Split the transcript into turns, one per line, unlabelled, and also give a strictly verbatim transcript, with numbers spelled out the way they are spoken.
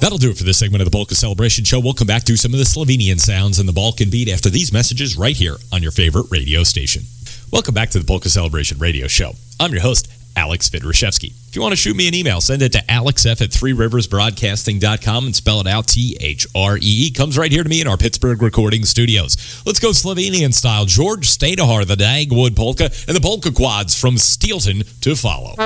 That'll do it for this segment of the Polka Celebration Show. We'll come back to some of the Slovenian sounds and the Balkan beat after these messages right here on your favorite radio station. Welcome back to the Polka Celebration Radio Show. I'm your host, Alex Vidrashevsky. If you want to shoot me an email, send it to alexf at three rivers broadcasting dot com and spell it out T H R E E. Comes right here to me in our Pittsburgh recording studios. Let's go Slovenian style. George Stadahar, the Dagwood Polka, and the Polka Quads from Steelton to follow.